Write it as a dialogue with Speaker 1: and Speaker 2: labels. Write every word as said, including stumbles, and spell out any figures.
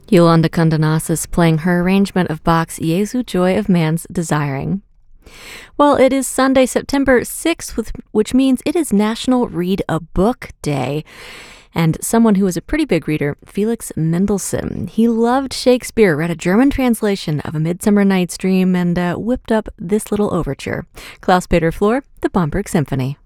Speaker 1: Yolanda Condonasis playing her arrangement of Bach's Jesu Joy of Man's Desiring. Well, it is Sunday, September sixth, which means it is National Read a Book Day. And someone who was a pretty big reader, Felix Mendelssohn, he loved Shakespeare, read a German translation of A Midsummer Night's Dream, and uh, whipped up this little overture. Klaus Peter Flor, the Bomberg Symphony.